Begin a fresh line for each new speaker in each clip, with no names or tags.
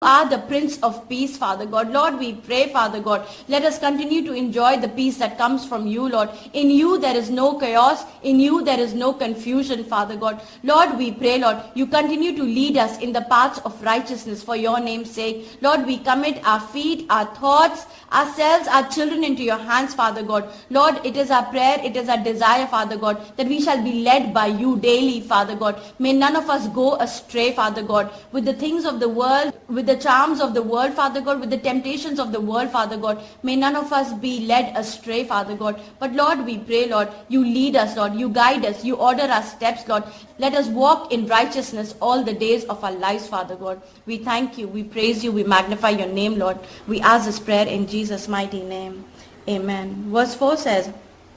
are the Prince of Peace, Father God. Lord, we pray, Father God, let us continue to enjoy the peace that comes from you, Lord. In you there is no chaos. In you there is no confusion, Father God. Lord, we pray, Lord, you continue to lead us in the paths of righteousness for your name's sake. Lord, we commit our feet, our thoughts, ourselves, our children into your hands, Father God. Lord, it is our prayer, it is our desire, Father God, that we shall be led by you daily, Father God. May none of us go astray, Father God, with the things of the world, with the charms of the world, Father God, with the temptations of the world, Father God. May none of us be led astray, Father God. But Lord, we pray, Lord, you lead us, Lord, you guide us, you order our steps, Lord. Let us walk in righteousness all the days of our lives, Father God. We thank you, we praise you, we magnify your name, Lord. We ask this prayer in Jesus' mighty name. Amen. Verse 4 says,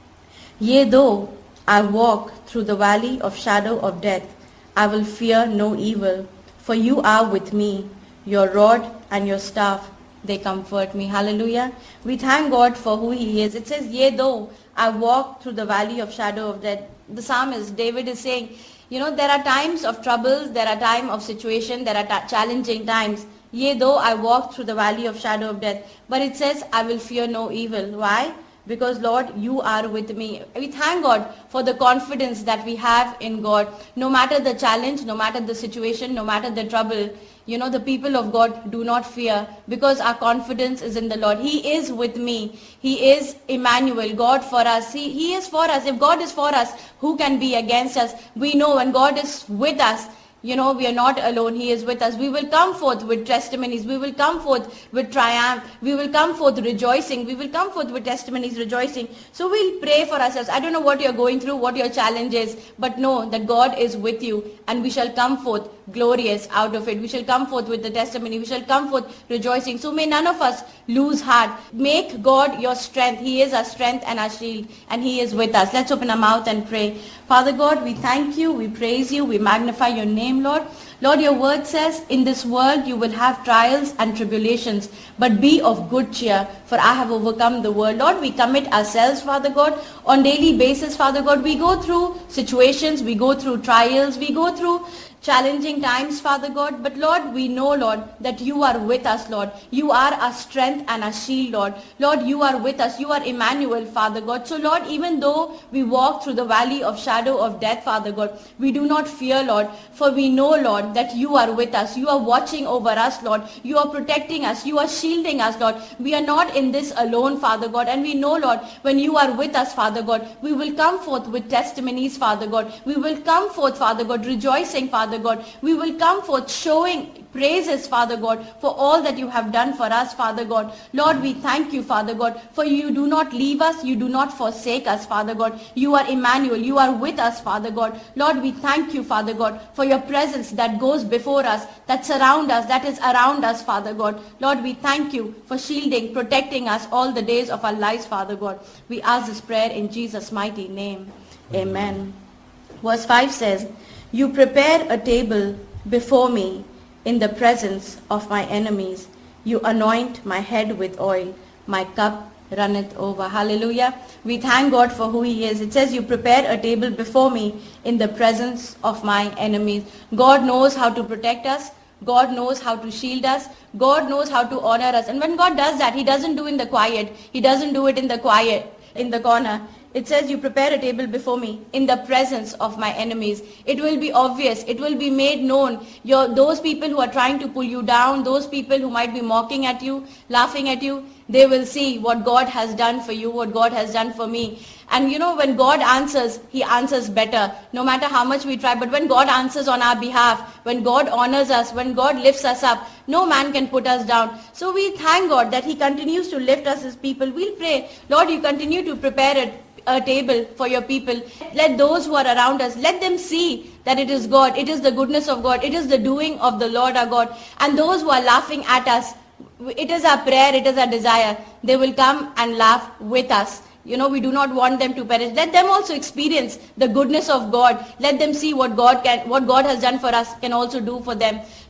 Yea, though I walk through the valley of shadow of death, I will fear no evil, for you are with me. Your rod and your staff, they comfort me. Hallelujah. We thank God for who he is. It says, Yea, though I walk through the valley of shadow of death. The psalmist, David, is saying, there are times of troubles, there are times of situation, there are challenging times. Yea, though I walk through the valley of shadow of death. But it says, I will fear no evil. Why? Because Lord, you are with me. We thank God for the confidence that we have in God. No matter the challenge, no matter the situation, no matter the trouble, the people of God do not fear because our confidence is in the Lord. He is with me. He is Emmanuel, God for us. He is for us. If God is for us, who can be against us? We know when God is with us, we are not alone. He is with us. We will come forth with testimonies. We will come forth with triumph. We will come forth rejoicing. We will come forth with testimonies rejoicing. So we'll pray for ourselves. I don't know what you're going through, what your challenge is, but know that God is with you and we shall come forth glorious out of it. We shall come forth with the testimony. We shall come forth rejoicing. So may none of us lose heart. Make God your strength. He is our strength and our shield and he is with us. Let's open our mouth and pray. Father God, we thank you. We praise you. We magnify your name, Lord. Lord, your word says, in this world you will have trials and tribulations, but be of good cheer, for I have overcome the world. Lord, we commit ourselves, Father God, on daily basis, Father God. We go through situations, we go through trials, we go through challenging times, Father God. But Lord, we know, Lord, that you are with us, Lord. You are our strength and our shield, Lord. Lord, you are with us. You are Emmanuel, Father God. So Lord, even though we walk through the valley of shadow of death, Father God, we do not fear, Lord, for we know, Lord, that you are with us. You are watching over us, Lord. You are protecting us. You are shielding us, Lord. We are not in this alone, Father God. And we know, Lord, when you are with us, Father God, we will come forth with testimonies, Father God. We will come forth, Father God, rejoicing, Father God. We will come forth showing praises, Father God, for all that you have done for us, Father God. Lord, we thank you, Father God, for you do not leave us. You do not forsake us, Father God. You are Emmanuel. You are with us, Father God. Lord, we thank you, Father God, for your presence that goes before us, that surround us, that is around us, Father God. Lord, we thank you for shielding, protecting us all the days of our lives, Father God. We ask this prayer in Jesus' mighty name. Amen. Verse 5 says, you prepare a table before me in the presence of my enemies. You anoint my head with oil. My cup runneth over. Hallelujah. We thank God for who he is. It says you prepare a table before me in the presence of my enemies. God knows how to protect us. God knows how to shield us. God knows how to honor us. And when God does that, he doesn't do in the quiet. He doesn't do it in the quiet, in the corner. It says you prepare a table before me in the presence of my enemies. It will be obvious. It will be made known. Those people who are trying to pull you down, those people who might be mocking at you, laughing at you, they will see what God has done for you, what God has done for me. And when God answers, he answers better, no matter how much we try. But when God answers on our behalf, when God honors us, when God lifts us up, no man can put us down. So we thank God that he continues to lift us as people. We'll pray, Lord, you continue to prepare a table for your people. Let those who are around us, let them see that it is God. It is the goodness of God. It is the doing of the Lord our God. And those who are laughing at us, it is our prayer, it is our desire. They will come and laugh with us. We do not want them to perish. Let them also experience the goodness of God. Let them see what God has done for us can also do for them.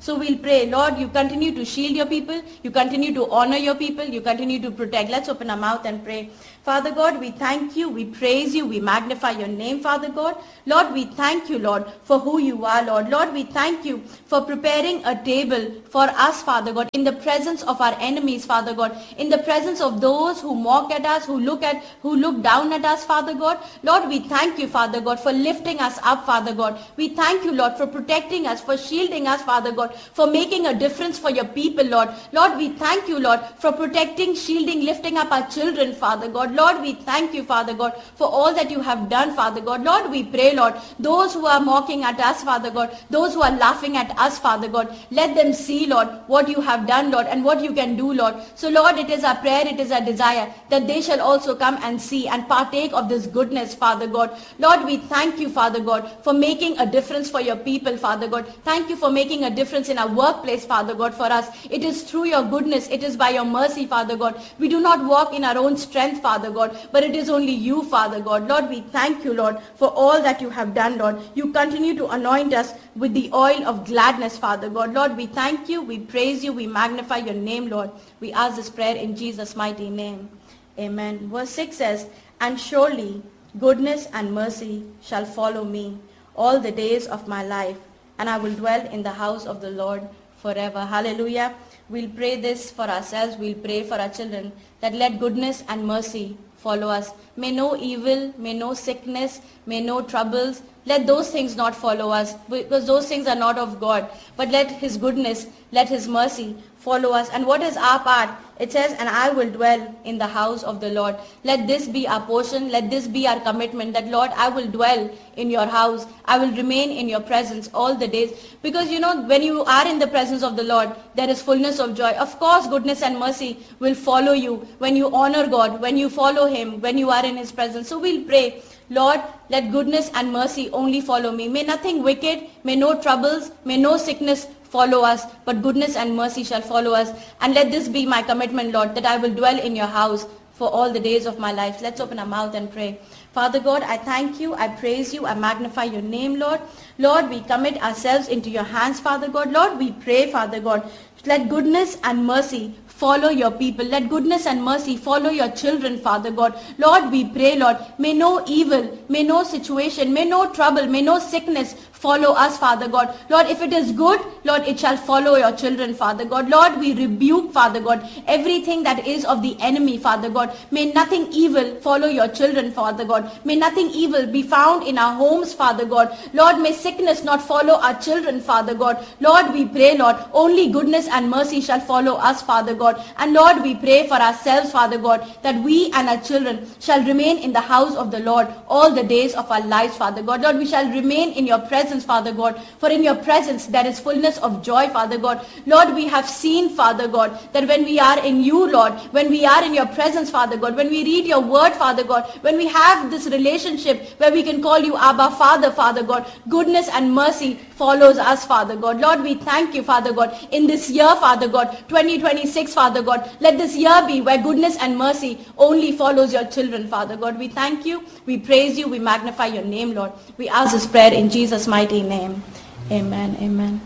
So we'll pray, Lord, you continue to shield your people, you continue to honor your people, you continue to protect. Let's open our mouth and pray. Father God, we thank you, we praise you, we magnify your name, Father God. Lord, we thank you, Lord, for who you are, Lord. Lord, we thank you for preparing a table for us, Father God, in the presence of our enemies, Father God, in the presence of those who mock at us, who look down at us, Father God. Lord, we thank you, Father God, for lifting us up, Father God. We thank you, Lord, for protecting us, for shielding us, Father God, for making a difference for your people, Lord. Lord, we thank you, Lord, for protecting, shielding, lifting up our children, Father God. Lord, we thank you, Father God, for all that you have done, Father God. Lord, we pray, Lord, those who are mocking at us, Father God, those who are laughing at us, Father God, let them see, Lord, what you have done, Lord, and what you can do, Lord. So, Lord, it is our prayer, it is our desire that they shall also come and see and partake of this goodness, Father God. Lord, we thank you, Father God, for making a difference for your people, Father God. Thank you for making a difference in our workplace, Father God, for us. It is through your goodness, it is by your mercy, Father God. We do not walk in our own strength, Father God, but it is only you, Father God. Lord, we thank you, Lord, for all that you have done, Lord. You continue to anoint us with the oil of gladness, Father God. Lord, we thank you, we praise you, we magnify your name, Lord. We ask this prayer in Jesus' mighty name. Amen. Verse 6 says, and surely goodness and mercy shall follow me all the days of my life, and I will dwell in the house of the Lord forever. Hallelujah. We'll pray this for ourselves. We'll pray for our children, that let goodness and mercy follow us. May no evil, may no sickness, may no troubles, let those things not follow us, because those things are not of God. But let his goodness, let his mercy follow us. And what is our part? It says, and I will dwell in the house of the Lord. Let this be our portion. Let this be our commitment, that Lord, I will dwell in your house. I will remain in your presence all the days. Because when you are in the presence of the Lord, there is fullness of joy. Of course, goodness and mercy will follow you when you honor God, when you follow him, when you are in his presence. So we'll pray, Lord, let goodness and mercy only follow me. May nothing wicked, may no troubles, may no sickness follow us, but goodness and mercy shall follow us. And let this be my commitment, Lord, that I will dwell in your house for all the days of my life. Let's open our mouth and pray. Father God, I thank you, I praise you, I magnify your name, Lord. Lord, we commit ourselves into your hands, Father God. Lord, we pray, Father God, let goodness and mercy follow your people. Let goodness and mercy follow your children, Father God. Lord, we pray, Lord, may no evil, may no situation, may no trouble, may no sickness follow us, Father God. Lord, if it is good, Lord, it shall follow your children, Father God. Lord, we rebuke, Father God, everything that is of the enemy, Father God. May nothing evil follow your children, Father God. May nothing evil be found in our homes, Father God. Lord, may sickness not follow our children, Father God. Lord, we pray, Lord, only goodness and mercy shall follow us, Father God. And Lord, we pray for ourselves, Father God, that we and our children shall remain in the house of the Lord all the days of our lives, Father God. Lord, we shall remain in your presence, Father God, for in your presence there is fullness of joy, Father God. Lord, we have seen, Father God, that when we are in you, Lord, when we are in your presence, Father God, when we read your word, Father God, when we have this relationship where we can call you Abba, Father, Father God, goodness and mercy follows us, Father God. Lord, we thank you, Father God, in this year, Father God, 2026, Father God, let this year be where goodness and mercy only follows your children, Father God. We thank you, we praise you, we magnify your name, Lord. We ask this prayer in Jesus' mighty name. Amen. Amen.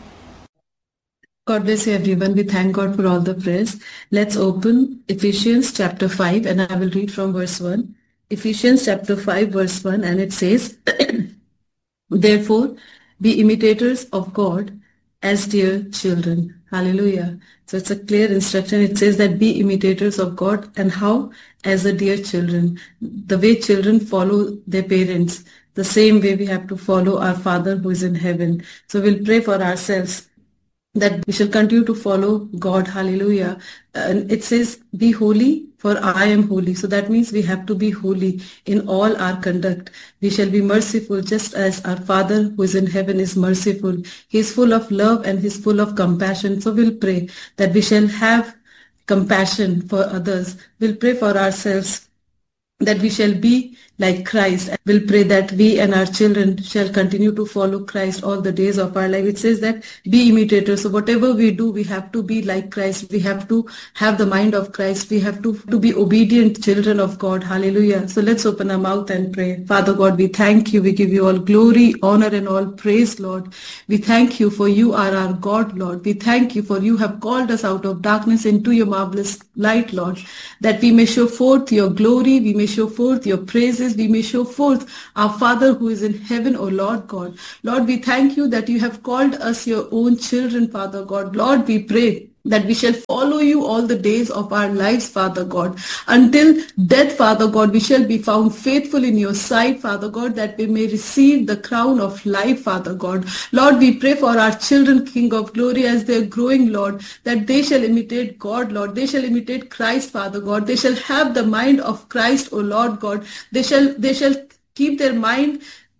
God bless you, everyone. We thank God for all the prayers. Let's open Ephesians chapter 5, and I will read from verse 1. Ephesians chapter 5, verse 1, and it says, therefore, be imitators of God as dear children. Hallelujah. So it's a clear instruction. It says that be imitators of God, and how? As a dear children. The way children follow their parents, the same way we have to follow our Father who is in heaven. So we'll pray for ourselves that we shall continue to follow God. Hallelujah. And it says, be holy, for I am holy. So that means we have to be holy in all our conduct. We shall be merciful just as our Father who is in heaven is merciful. He is full of love and he is full of compassion. So we'll pray that we shall have compassion for others. We'll pray for ourselves that we shall be like Christ. We'll pray that we and our children shall continue to follow Christ all the days of our life. It says that be imitators. So whatever we do, we have to be like Christ. We have to have the mind of Christ. We have to be obedient children of God. Hallelujah. So let's open our mouth and pray. Father God, we thank you. We give you all glory, honor, and all praise, Lord. We thank you for you are our God, Lord. We thank you for you have called us out of darkness into your marvelous light, Lord, that we may show forth your glory, we may show forth your praises, we may show forth our Father who is in heaven, O Lord God. Lord, we thank you that you have called us your own children, Father God. Lord, we pray that we shall follow you all the days of our lives, Father God. Until death, Father God, we shall be found faithful in your sight, Father God, that we may receive the crown of life, Father God. Lord, we pray for our children, King of glory, as they are growing, Lord, that they shall imitate God, Lord. They shall imitate Christ, Father God. They shall have the mind of Christ, O Lord God. They shall keep their mind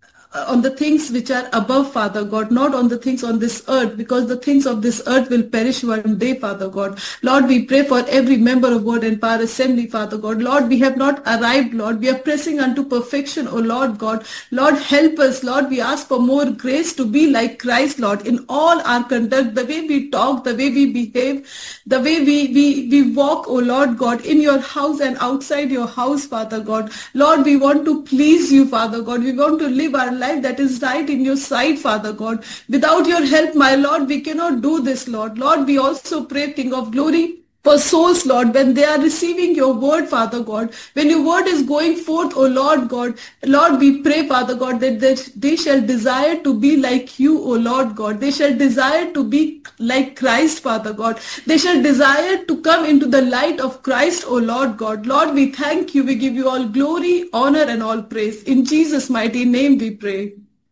on the things which are above, Father God, not on the things on this earth, because the things of this earth will perish one day, Father God. Lord, we pray for every member of Word and Power Assembly, Father God. Lord, we have not arrived, Lord. We are pressing unto perfection, O Lord God. Lord, help us, Lord. We ask for more grace to be like Christ, Lord, in all our conduct, the way we talk, the way we behave, the way we walk, O Lord God, in your house and outside your house, Father God. Lord, we want to please you, Father God. We want to live our life that is right in your sight, Father God. Without your help, my Lord, we cannot do this, Lord. Lord, we also pray, King of glory, for souls, Lord, when they are receiving your word, Father God, when your word is going forth, O Lord God, Lord, we pray, Father God, that they shall desire to be like you, O Lord God. They shall desire to be like Christ, Father God. They shall desire to come into the light of Christ, O Lord God. Lord, we thank you. We give you all glory, honor, and all praise. In Jesus' mighty name we pray.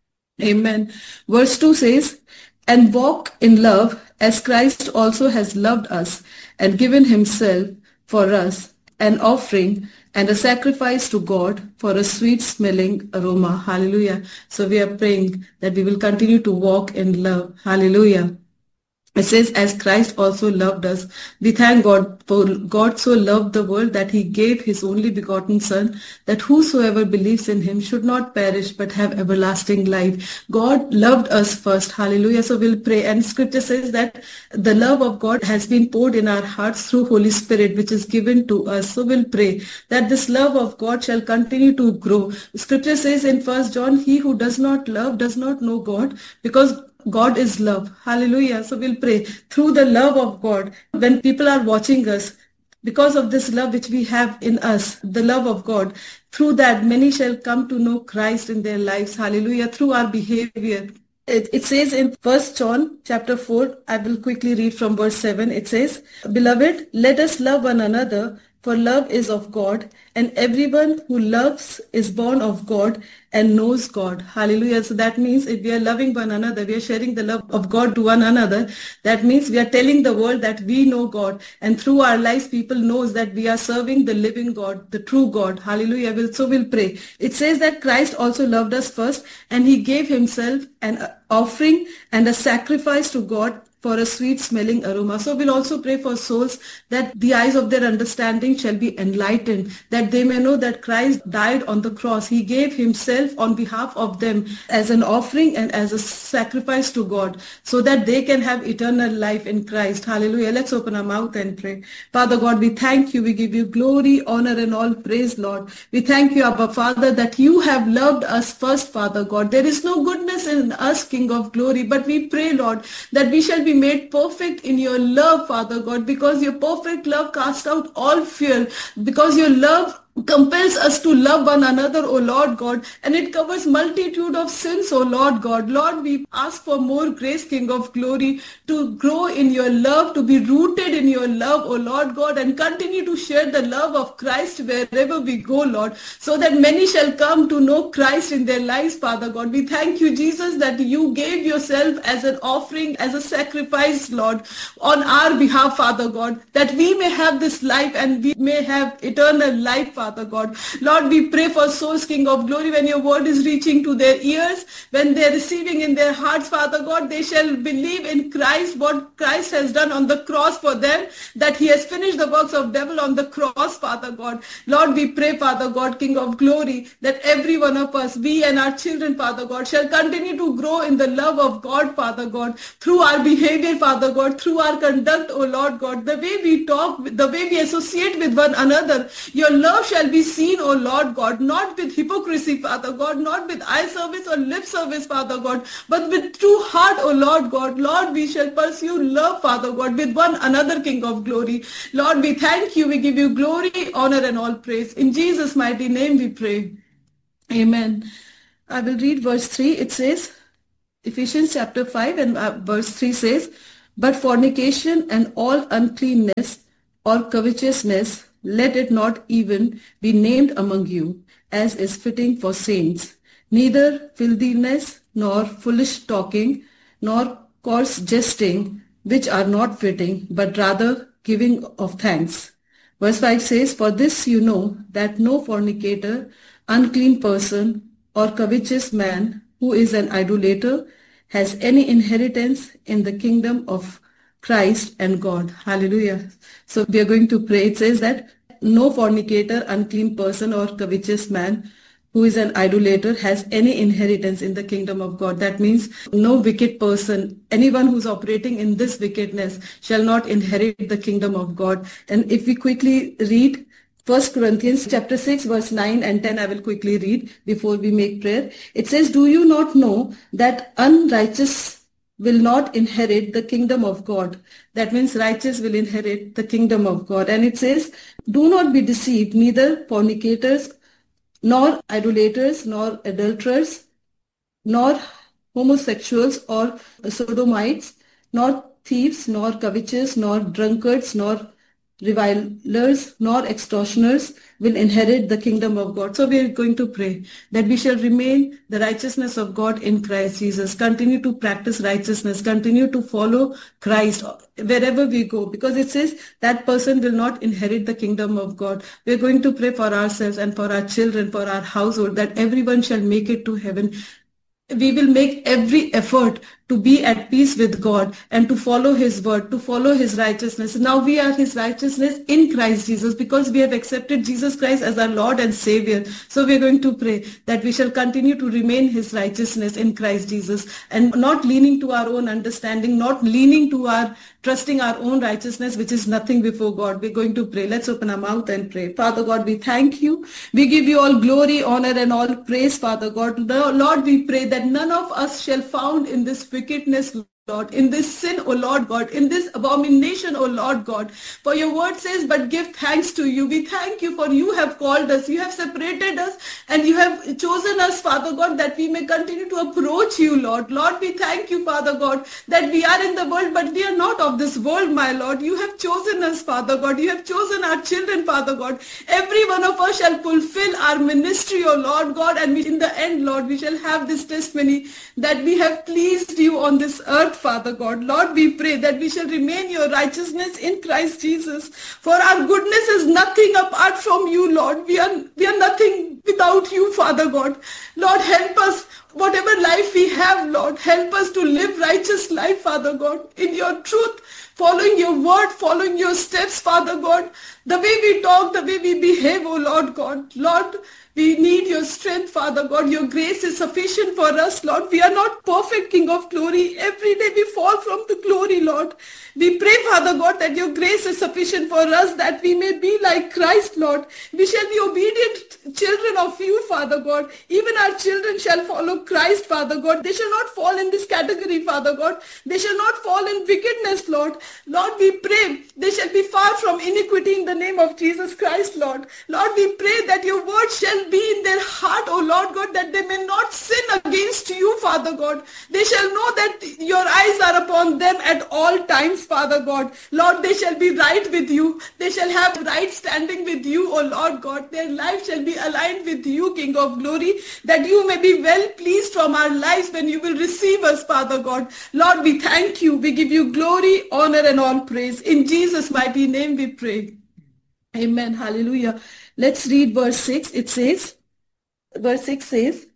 Amen. Verse 2 says, and walk in love as Christ also has loved us and given himself for us, an offering and a sacrifice to God for a sweet smelling aroma. Hallelujah. So we are praying that we will continue to walk in love. Hallelujah. It says, as Christ also loved us. We thank God for God so loved the world that he gave his only begotten Son, that whosoever believes in him should not perish but have everlasting life. God loved us first. Hallelujah. So we'll pray. And scripture says that the love of God has been poured in our hearts through Holy Spirit, which is given to us. So we'll pray that this love of God shall continue to grow. Scripture says in 1 John, he who does not love does not know God, because God is love. Hallelujah. So we'll pray through the love of God. When people are watching us, because of this love which we have in us, the love of God, through that many shall come to know Christ in their lives. Hallelujah. Through our behavior. It says in 1 John chapter 4, I will quickly read from verse 7. It says, beloved, let us love one another, for love is of God, and everyone who loves is born of God and knows God. Hallelujah. So that means if we are loving one another, we are sharing the love of God to one another. That means we are telling the world that we know God, and through our lives people knows that we are serving the living God, the true God. Hallelujah. So we'll pray. It says that Christ also loved us first, and he gave himself an offering and a sacrifice to God for a sweet smelling aroma. So we'll also pray for souls that the eyes of their understanding shall be enlightened, that they may know that Christ died on the cross. He gave himself on behalf of them as an offering and as a sacrifice to God, so that they can have eternal life in Christ. Hallelujah. Let's open our mouth and pray. Father God, we thank you. We give you glory, honor, and all praise, Lord. We thank you, Abba Father, that you have loved us first, Father God. There is no goodness in us, King of glory, but we pray, Lord, that we shall be made perfect in your love, Father God, because your perfect love casts out all fear, because your love compels us to love one another, O Lord God, and it covers multitude of sins, O Lord God. Lord, we ask for more grace, King of glory, to grow in your love, to be rooted in your love, O Lord God, and continue to share the love of Christ wherever we go, Lord, so that many shall come to know Christ in their lives, Father God. We thank you, Jesus, that you gave yourself as an offering, as a sacrifice, Lord, on our behalf, Father God, that we may have this life and we may have eternal life, Father Father God. Lord, we pray for souls, King of Glory, when your word is reaching to their ears, when they're receiving in their hearts, Father God, they shall believe in Christ, what Christ has done on the cross for them, that he has finished the works of devil on the cross, Father God. Lord, we pray, Father God, King of Glory, that every one of us, we and our children, Father God, shall continue to grow in the love of God, Father God, through our behavior, Father God, through our conduct, O Lord God, the way we talk, the way we associate with one another. Your love shall be seen, O Lord God, not with hypocrisy, Father God, not with eye service or lip service, Father God, but with true heart, O Lord God. Lord, we shall pursue love, Father God, with one another, King of Glory. Lord, we thank you. We give you glory, honor, and all praise. In Jesus' mighty name we pray. Amen. I will read verse 3. It says, Ephesians chapter 5 and verse 3 says, "But fornication and all uncleanness or covetousness, let it not even be named among you, as is fitting for saints. Neither filthiness, nor foolish talking, nor coarse jesting, which are not fitting, but rather giving of thanks." Verse 5 says, "For this you know, that no fornicator, unclean person, or covetous man, who is an idolater, has any inheritance in the kingdom of Christ and God." Hallelujah. So we are going to pray. It says that no fornicator, unclean person, or covetous man who is an idolater has any inheritance in the kingdom of God. That means no wicked person, anyone who's operating in this wickedness shall not inherit the kingdom of God. And if we quickly read 1 Corinthians chapter 6 verse 9 and 10, I will quickly read before we make prayer. It says, "Do you not know that unrighteous will not inherit the kingdom of God?" That means righteous will inherit the kingdom of God. And it says, "Do not be deceived, neither fornicators, nor idolaters, nor adulterers, nor homosexuals or sodomites, nor thieves, nor covetous, nor drunkards, nor revilers, nor extortioners will inherit the kingdom of God." So we are going to pray that we shall remain the righteousness of God in Christ Jesus. Continue to practice righteousness. Continue to follow Christ wherever we go, because it says that person will not inherit the kingdom of God. We are going to pray for ourselves and for our children, for our household, that everyone shall make it to heaven. We will make every effort to be at peace with God and to follow his word, to follow his righteousness. Now we are his righteousness in Christ Jesus because we have accepted Jesus Christ as our Lord and Savior. So we are going to pray that we shall continue to remain his righteousness in Christ Jesus and not leaning to our own understanding, not leaning to our trusting our own righteousness, which is nothing before God. We're going to pray. Let's open our mouth and pray. Father God, we thank you. We give you all glory, honor, and all praise, Father God. Lord, we pray that none of us shall found in this wickedness, Lord, in this sin, O Lord God, in this abomination, O Lord God. For your word says, "But give thanks to you." We thank you for you have called us, you have separated us, and you have chosen us, Father God, that we may continue to approach you, Lord. Lord, we thank you, Father God, that we are in the world, but we are not of this world, my Lord. You have chosen us, Father God. You have chosen our children, Father God. Every one of us shall fulfill our ministry, O Lord God, and in the end, Lord, we shall have this testimony that we have pleased you on this earth, Father God. Lord, we pray that we shall remain your righteousness in Christ Jesus. For our goodness is nothing apart from you, Lord. We are nothing without you, Father God. Lord, help us. Whatever life we have, Lord, help us to live righteous life, Father God, in your truth, following your word, following your steps, Father God. The way we talk, the way we behave, oh Lord God. Lord, we need your strength, Father God. Your grace is sufficient for us, Lord. We are not perfect, King of Glory. Every day we fall from the glory, Lord. We pray, Father God, that your grace is sufficient for us, that we may be like Christ, Lord. We shall be obedient children of you, Father God. Even our children shall follow Christ, Father God. They shall not fall in this category, Father God. They shall not fall in wickedness, Lord. Lord, we pray they shall be far from iniquity in the name of Jesus Christ, Lord. Lord, we pray that your word shall be in their heart, O Lord God, that they may not sin against you, Father God. They shall know that your eyes are upon them at all times, Father God. Lord, they shall be right with you. They shall have right standing with you, O Lord God. Their life shall be aligned with you, King of Glory, that you may be well pleased from our lives when you will receive us, Father God. Lord, we thank you. We give you glory, honor, and all praise. In Jesus' mighty name we pray. Amen. Hallelujah. Let's read verse 6. Verse 6 says,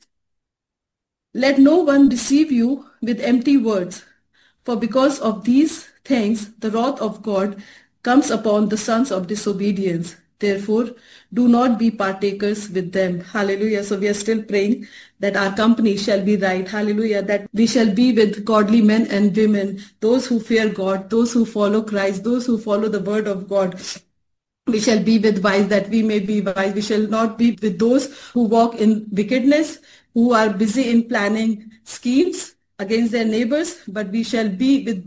let no one deceive you with empty words, for because of these things the wrath of God comes upon the sons of disobedience. Therefore, do not be partakers with them. Hallelujah. So we are still praying that our company shall be right. Hallelujah. That we shall be with godly men and women, those who fear God, those who follow Christ, those who follow the word of God. We shall be with wise that we may be wise. We shall not be with those who walk in wickedness, who are busy in planning schemes against their neighbors, but we shall be with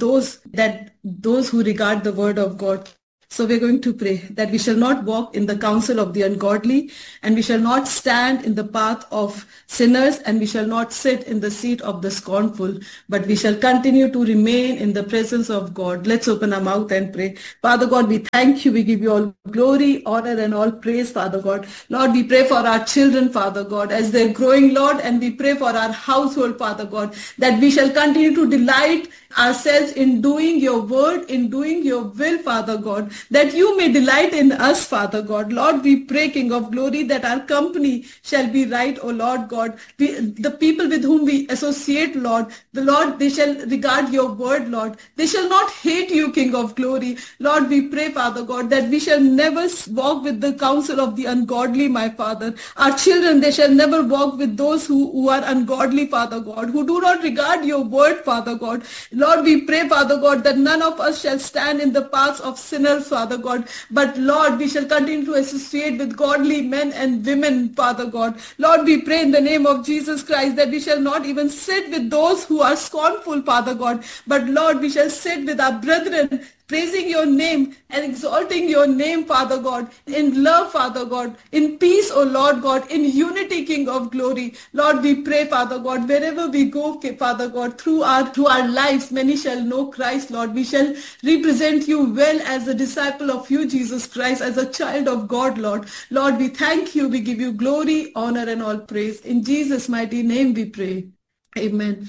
those who regard the word of God. So we're going to pray that we shall not walk in the counsel of the ungodly, and we shall not stand in the path of sinners, and we shall not sit in the seat of the scornful, but we shall continue to remain in the presence of God. Let's open our mouth and pray. Father God, we thank you. We give you all glory, honor, and all praise, Father God. Lord, we pray for our children, Father God, as they're growing, Lord, and we pray for our household, Father God, that we shall continue to delight ourselves in doing your word, in doing your will, Father God, that you may delight in us, Father God. Lord, we pray, King of glory, that our company shall be right, O Lord God. The people with whom we associate, Lord, they shall regard your word, Lord. They shall not hate you, King of glory. Lord, we pray, Father God, that we shall never walk with the counsel of the ungodly, my Father. Our children, they shall never walk with those who are ungodly, Father God, who do not regard your word, Father God. Lord, we pray, Father God, that none of us shall stand in the paths of sinners, Father God, but Lord, we shall continue to associate with godly men and women, Father God. Lord, we pray in the name of Jesus Christ that we shall not even sit with those who are scornful, Father God, but Lord, we shall sit with our brethren, praising your name and exalting your name, Father God, in love, Father God, in peace, O Lord God, in unity, King of glory. Lord, we pray, Father God, wherever we go, Father God, through our lives, many shall know Christ, Lord. We shall represent you well as a disciple of you, Jesus Christ, as a child of God, Lord. Lord, we thank you. We give you glory, honor, and all praise. In Jesus' mighty name we pray. Amen.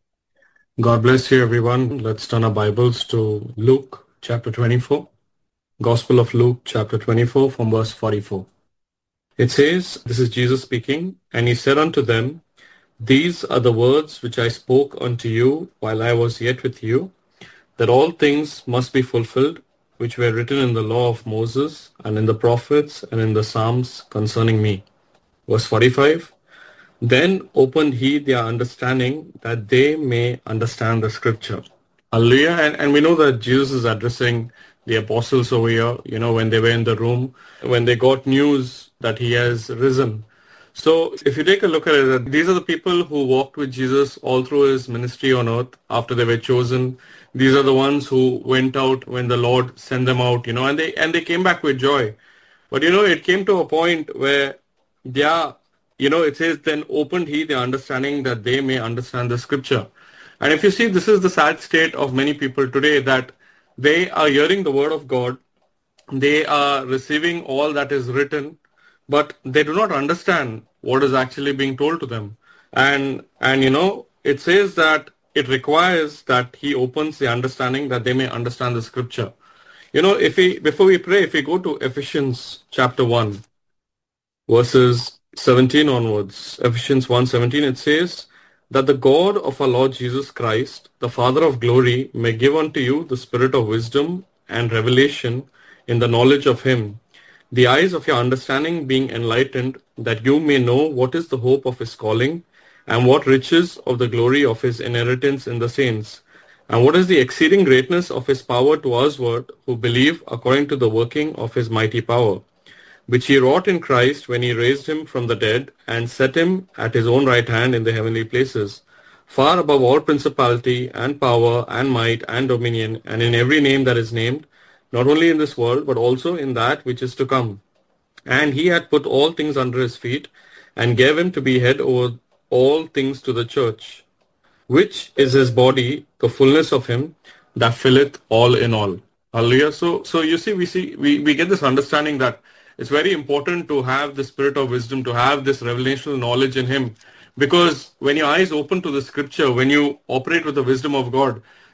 God bless you, everyone. Let's turn our Bibles to Luke chapter 24. Gospel of Luke chapter 24 from verse 44. It says, this is Jesus speaking, and he said unto them, these are the words which I spoke unto you while I was yet with you, that all things must be fulfilled, which were written in the law of Moses, and in the prophets, and in the Psalms concerning me. Verse 45. Then opened he their understanding, that they may understand the scripture. Hallelujah. And we know that Jesus is addressing the apostles over here, when they were in the room, when they got news that he has risen. So if you take a look at it, these are the people who walked with Jesus all through his ministry on earth after they were chosen. These are the ones who went out when the Lord sent them out, and they came back with joy. But it came to a point where it says, then opened he the understanding that they may understand the scripture. And if you see, this is the sad state of many people today, that they are hearing the word of God, they are receiving all that is written, but they do not understand what is actually being told to them. And it says that it requires that he opens the understanding that they may understand the scripture. Before we pray, if we go to Ephesians chapter 1, verses 17 onwards, Ephesians 1:17, it says, that the God of our Lord Jesus Christ, the Father of glory, may give unto you the spirit of wisdom and revelation in the knowledge of him, the eyes of your understanding being enlightened, that you may know what is the hope of his calling, and what riches of the glory of his inheritance in the saints, and what is the exceeding greatness of his power to usward, who believe according to the working of his mighty power, which he wrought in Christ when he raised him from the dead and set him at his own right hand in the heavenly places, far above all principality and power and might and dominion, and in every name that is named, not only in this world, but also in that which is to come. And he had put all things under his feet, and gave him to be head over all things to the church, which is his body, the fullness of him that filleth all in all. Hallelujah. So you see, we get this understanding that it's very important to have the spirit of wisdom, to have this revelational knowledge in him. Because when your eyes open to the scripture, when you operate with the wisdom of God,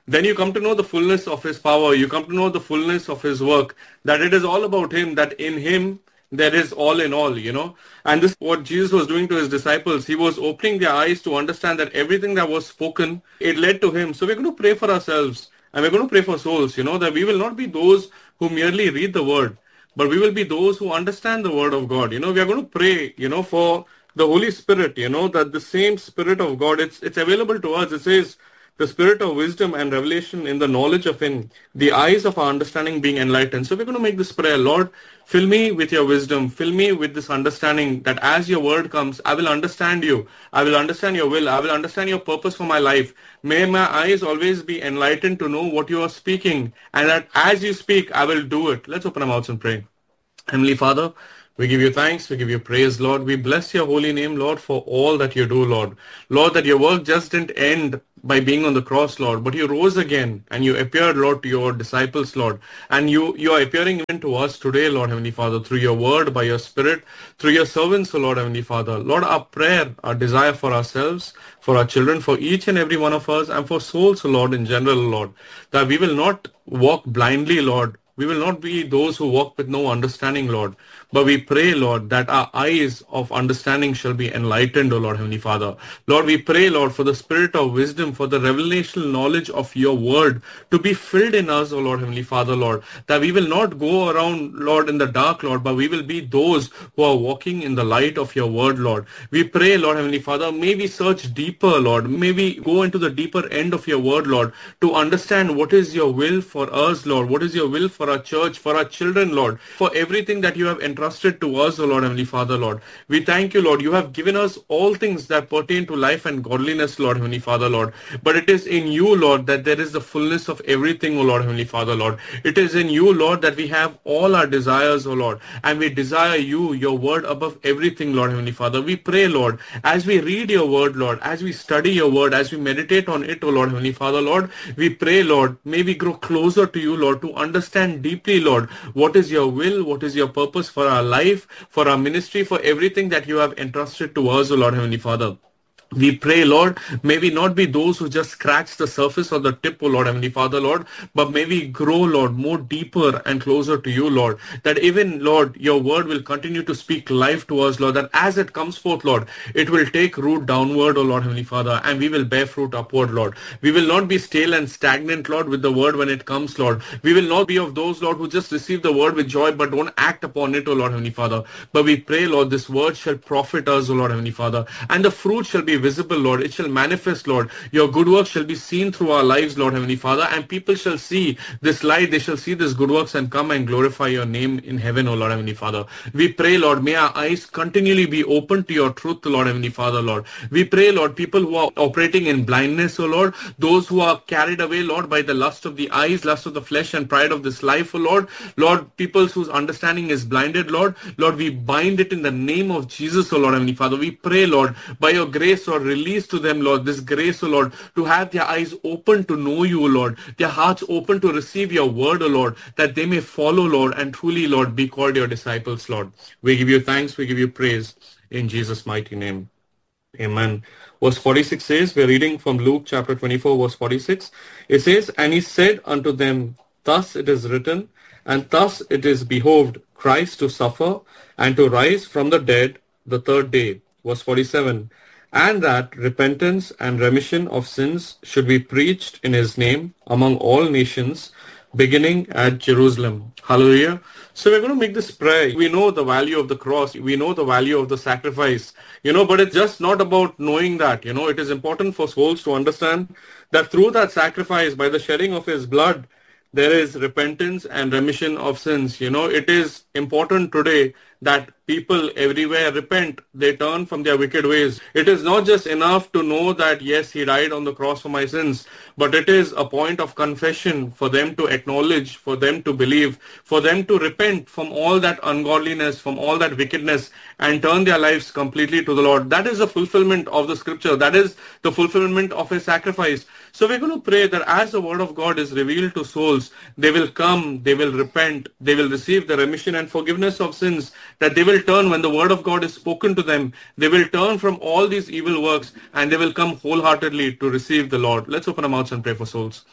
then you come to know the fullness of his power. You come to know the fullness of his work, that it is all about him, that in him there is all in all, And this is what Jesus was doing to his disciples. He was opening their eyes to understand that everything that was spoken, it led to him. So we're going to pray for ourselves and we're going to pray for souls, that we will not be those who merely read the word, but we will be those who understand the word of God. We are going to pray, for the Holy Spirit, that the same Spirit of God, it's available to us. It says, the spirit of wisdom and revelation in the knowledge of him, the eyes of our understanding being enlightened. So we're going to make this prayer. Lord, fill me with your wisdom. Fill me with this understanding that as your word comes, I will understand you. I will understand your will. I will understand your purpose for my life. May my eyes always be enlightened to know what you are speaking, and that as you speak, I will do it. Let's open our mouths and pray. Heavenly Father, we give you thanks, we give you praise, Lord. We bless your holy name, Lord, for all that you do, Lord. Lord, that your work just didn't end by being on the cross, Lord, but you rose again and you appeared, Lord, to your disciples, Lord. And you are appearing even to us today, Lord, Heavenly Father, through your word, by your spirit, through your servants, O Lord, Heavenly Father. Lord, our prayer, our desire for ourselves, for our children, for each and every one of us, and for souls, O Lord, in general, Lord, that we will not walk blindly, Lord. We will not be those who walk with no understanding, Lord. But we pray, Lord, that our eyes of understanding shall be enlightened, O Lord, Heavenly Father. Lord, we pray, Lord, for the spirit of wisdom, for the revelational knowledge of your word to be filled in us, O Lord, Heavenly Father, Lord, that we will not go around, Lord, in the dark, Lord, but we will be those who are walking in the light of your word, Lord. We pray, Lord, Heavenly Father, may we search deeper, Lord. May we go into the deeper end of your word, Lord, to understand what is your will for us, Lord. What is your will for our church, for our children, Lord, for everything that you have entrusted to us, O Lord, Heavenly Father, Lord. We thank you, Lord. You have given us all things that pertain to life and godliness, Lord, Heavenly Father, Lord. But it is in you, Lord, that there is the fullness of everything, O Lord, Heavenly Father, Lord. It is in you, Lord, that we have all our desires, O Lord, and we desire you, your word above everything, Lord, Heavenly Father. We pray, Lord, as we read your word, Lord, as we study your word, as we meditate on it, O Lord, Heavenly Father, Lord, we pray, Lord, may we grow closer to you, Lord, to understand deeply, Lord, what is your will, what is your purpose for our life, for our ministry, for everything that you have entrusted to us, O Lord, Heavenly Father. We pray, Lord, may we not be those who just scratch the surface or the tip, O Lord, Heavenly Father, Lord, but may we grow, Lord, more deeper and closer to you, Lord, that even, Lord, your word will continue to speak life to us, Lord, that as it comes forth, Lord, it will take root downward, O Lord, Heavenly Father, and we will bear fruit upward, Lord. We will not be stale and stagnant, Lord, with the word when it comes, Lord. We will not be of those, Lord, who just receive the word with joy but don't act upon it, O Lord, Heavenly Father. But we pray, Lord, this word shall profit us, O Lord, Heavenly Father, and the fruit shall be visible, Lord. It shall manifest, Lord. Your good works shall be seen through our lives, Lord, Heavenly Father, and people shall see this light. They shall see this good works and come and glorify your name in heaven, O Lord, Heavenly Father. We pray, Lord, may our eyes continually be open to your truth, Lord, Heavenly Father, Lord. We pray, Lord, people who are operating in blindness, O Lord, those who are carried away, Lord, by the lust of the eyes, lust of the flesh, and pride of this life, O Lord. Lord, people whose understanding is blinded, Lord, we bind it in the name of Jesus, O Lord, Heavenly Father. We pray, Lord, by your grace, Lord, release to them, Lord, this grace, O Lord, to have their eyes open to know you, O Lord, their hearts open to receive your word, O Lord, that they may follow, Lord, and truly, Lord, be called your disciples, Lord. We give you thanks, we give you praise in Jesus' mighty name. Amen. Verse 46 says, we're reading from Luke chapter 24, verse 46. It says, and he said unto them, thus it is written, and thus it is behoved Christ to suffer and to rise from the dead the third day. Verse 47. And that repentance and remission of sins should be preached in his name among all nations, beginning at Jerusalem. Hallelujah. So we're going to make this prayer. We know the value of the cross. We know the value of the sacrifice, but it's just not about knowing that, it is important for souls to understand that through that sacrifice, by the shedding of his blood, there is repentance and remission of sins. It is important today that people everywhere repent. They turn from their wicked ways. It is not just enough to know that, yes, he died on the cross for my sins, but it is a point of confession for them to acknowledge, for them to believe, for them to repent from all that ungodliness, from all that wickedness, and turn their lives completely to the Lord. That is the fulfillment of the scripture. That is the fulfillment of his sacrifice. So we're going to pray that as the word of God is revealed to souls, they will come, they will repent, they will receive the remission and forgiveness of sins, that they will turn when the word of God is spoken to them. They will turn from all these evil works and they will come wholeheartedly to receive the Lord. Let's open our mouths and pray for souls.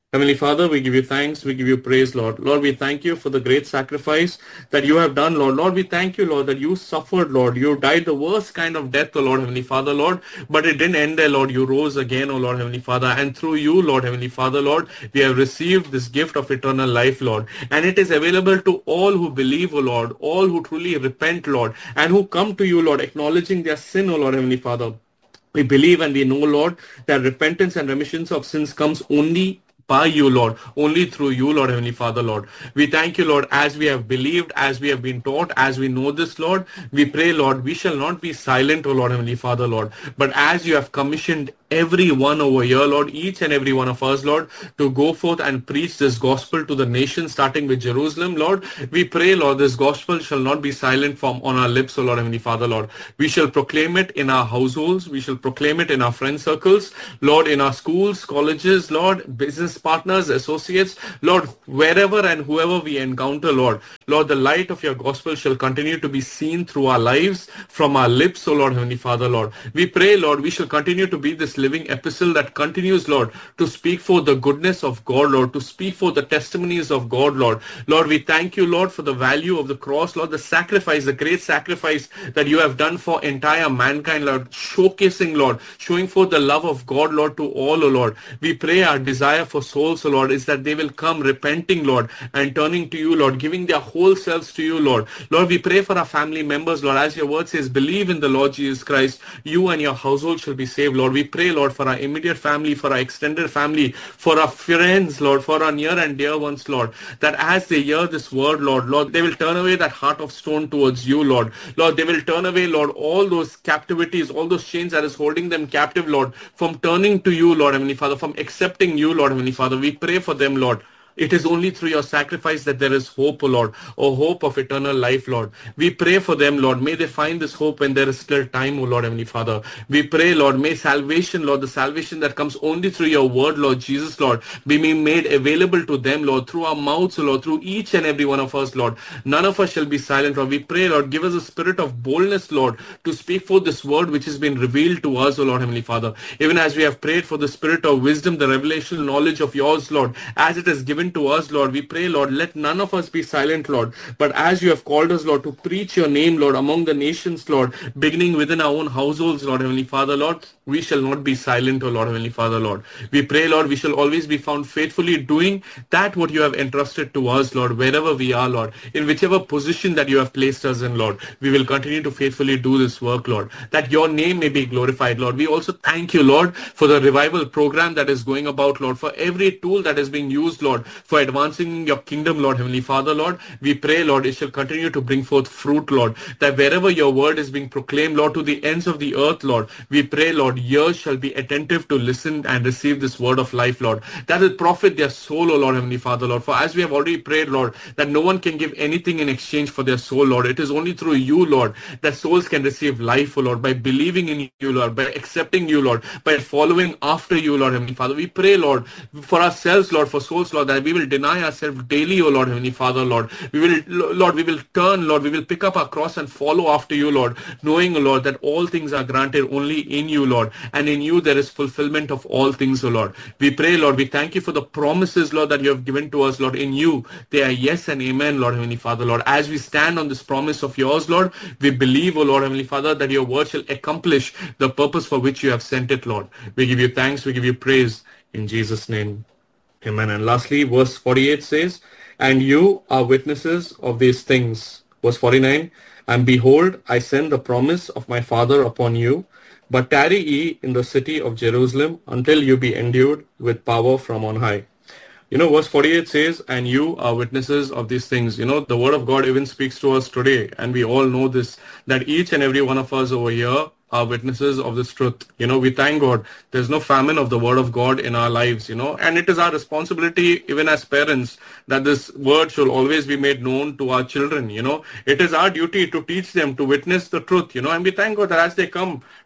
Heavenly Father, we give you thanks, we give you praise, Lord. Lord, we thank you for the great sacrifice that you have done, Lord. Lord, we thank you, Lord, that you suffered, Lord. You died the worst kind of death, O Lord, Heavenly Father, Lord. But it didn't end there, Lord. You rose again, O Lord, Heavenly Father. And through you, Lord, Heavenly Father, Lord, we have received this gift of eternal life, Lord. And it is available to all who believe, O Lord, all who truly repent, Lord, and who come to you, Lord, acknowledging their sin, O Lord, Heavenly Father. We believe and we know, Lord, that repentance and remissions of sins comes only by you, Lord, only through you, Lord, Heavenly Father, Lord. We thank you, Lord, as we have believed, as we have been taught, as we know this, Lord. We pray, Lord, we shall not be silent, O Lord, Heavenly Father, Lord. But as you have commissioned everyone over here, Lord, each and every one of us, Lord, to go forth and preach this gospel to the nation, starting with Jerusalem, Lord, we pray, Lord, this gospel shall not be silent from on our lips, O Lord, Heavenly Father, Lord. We shall proclaim it in our households. We shall proclaim it in our friend circles, Lord, in our schools, colleges, Lord, business partners, associates, Lord, wherever and whoever we encounter, Lord. Lord, the light of your gospel shall continue to be seen through our lives, from our lips, O Lord, Heavenly Father, Lord. We pray, Lord, we shall continue to be this living epistle that continues, Lord, to speak for the goodness of God, Lord, to speak for the testimonies of God, Lord. Lord, we thank you, Lord, for the value of the cross, Lord, the sacrifice, the great sacrifice that you have done for entire mankind, Lord, showcasing, Lord, showing forth the love of God, Lord, to all, O Lord. We pray our desire for souls, O Lord, is that they will come repenting, Lord, and turning to you, Lord, giving their whole selves to you, Lord. Lord, we pray for our family members, Lord, as your word says, believe in the Lord Jesus Christ, you and your household shall be saved, Lord. We pray, Lord, for our immediate family, for our extended family, for our friends, Lord, for our near and dear ones, Lord, that as they hear this word, Lord, they will turn away that heart of stone towards you, Lord. Lord, they will turn away, Lord, all those captivities, all those chains that is holding them captive, Lord, from turning to you, Lord, Heavenly Father, from accepting you, Lord, Heavenly Father. We pray for them, Lord. It is only through your sacrifice that there is hope, O Lord, or hope of eternal life, Lord. We pray for them, Lord. May they find this hope when there is still time, O Lord, Heavenly Father. We pray, Lord, may salvation, Lord, the salvation that comes only through your word, Lord Jesus, Lord, be made available to them, Lord, through our mouths, O Lord, through each and every one of us, Lord. None of us shall be silent, Lord. We pray, Lord, give us a spirit of boldness, Lord, to speak forth this word which has been revealed to us, O Lord, Heavenly Father. Even as we have prayed for the spirit of wisdom, the revelation, knowledge of yours, Lord, as it is given to us, Lord, we pray, Lord, let none of us be silent, Lord, but as you have called us, Lord, to preach your name, Lord, among the nations, Lord, beginning within our own households, Lord, Heavenly Father, Lord, we shall not be silent, O Lord, Heavenly Father, Lord. We pray, Lord, we shall always be found faithfully doing that what you have entrusted to us, Lord, wherever we are, Lord, in whichever position that you have placed us in, Lord, we will continue to faithfully do this work, Lord, that your name may be glorified, Lord. We also thank you, Lord, for the revival program that is going about, Lord, for every tool that is being used, Lord, for advancing your kingdom, Lord, Heavenly Father, Lord. We pray, Lord, it shall continue to bring forth fruit, Lord, that wherever your word is being proclaimed, Lord, to the ends of the earth, Lord, we pray, Lord, ears shall be attentive to listen and receive this word of life, Lord, that will profit their soul, O Lord, Heavenly Father, Lord. For as we have already prayed, Lord, that no one can give anything in exchange for their soul, Lord. It is only through you, Lord, that souls can receive life, O Lord, by believing in you, Lord, by accepting you, Lord, by following after you, Lord, Heavenly Father. We pray, Lord, for ourselves, Lord, for souls, Lord, that we will deny ourselves daily, O Lord, Heavenly Father, Lord. We will turn, Lord, we will pick up our cross and follow after you, Lord, knowing, O Lord, that all things are granted only in you, Lord, and in you there is fulfillment of all things, O Lord. We pray, Lord, we thank you for the promises, Lord, that you have given to us, Lord. In you, they are yes and amen, Lord, Heavenly Father, Lord. As we stand on this promise of yours, Lord, we believe, O Lord, Heavenly Father, that your word shall accomplish the purpose for which you have sent it, Lord. We give you thanks, we give you praise in Jesus' name. Amen. And lastly, verse 48 says, and you are witnesses of these things. Verse 49, and behold, I send the promise of my Father upon you, but tarry ye in the city of Jerusalem until you be endued with power from on high. Verse 48 says, and you are witnesses of these things. The word of God even speaks to us today, and we all know this, that each and every one of us over here are witnesses of this truth. We thank God. There's no famine of the word of God in our lives, and it is our responsibility, even as parents, that this word shall always be made known to our children. It is our duty to teach them, to witness the truth, and we thank God that as they come